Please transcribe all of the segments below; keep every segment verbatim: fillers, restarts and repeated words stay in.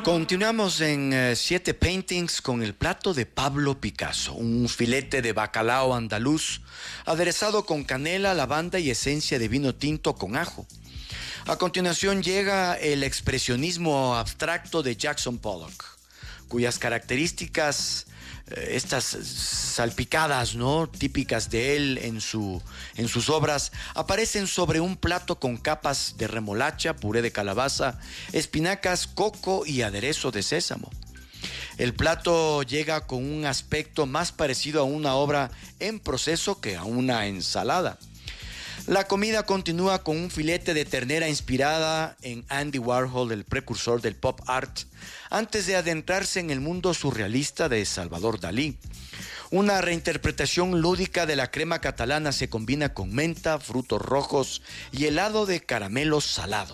Continuamos en eh, Siete Paintings con el plato de Pablo Picasso, un filete de bacalao andaluz aderezado con canela, lavanda y esencia de vino tinto con ajo. A continuación llega el expresionismo abstracto de Jackson Pollock, cuyas características, eh, estas salpicadas, ¿no?, típicas de él en, su, en sus obras, aparecen sobre un plato con capas de remolacha, puré de calabaza, espinacas, coco y aderezo de sésamo. El plato llega con un aspecto más parecido a una obra en proceso que a una ensalada. La comida continúa con un filete de ternera inspirada en Andy Warhol, el precursor del pop art, antes de adentrarse en el mundo surrealista de Salvador Dalí. Una reinterpretación lúdica de la crema catalana se combina con menta, frutos rojos y helado de caramelo salado.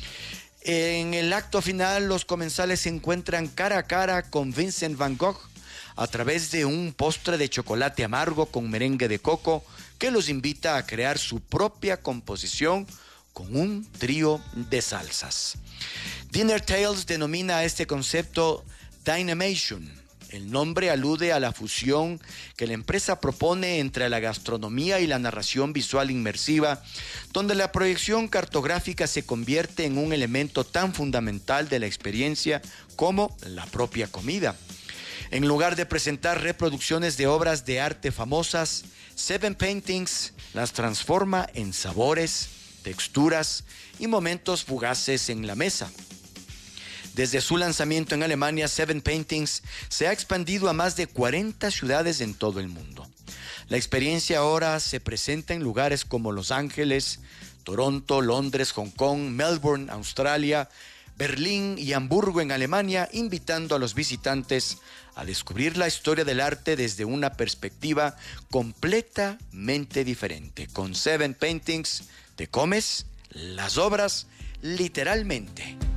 En el acto final, los comensales se encuentran cara a cara con Vincent van Gogh a través de un postre de chocolate amargo con merengue de coco que los invita a crear su propia composición con un trío de salsas. Dinner Tales denomina a este concepto Dynamation. El nombre alude a la fusión que la empresa propone entre la gastronomía y la narración visual inmersiva, donde la proyección cartográfica se convierte en un elemento tan fundamental de la experiencia como la propia comida. En lugar de presentar reproducciones de obras de arte famosas, Seven Paintings las transforma en sabores, texturas y momentos fugaces en la mesa. Desde su lanzamiento en Alemania, Seven Paintings se ha expandido a más de cuarenta ciudades en todo el mundo. La experiencia ahora se presenta en lugares como Los Ángeles, Toronto, Londres, Hong Kong, Melbourne, Australia, Berlín y Hamburgo en Alemania, invitando a los visitantes a descubrir la historia del arte desde una perspectiva completamente diferente. Con Seven Paintings te comes las obras literalmente.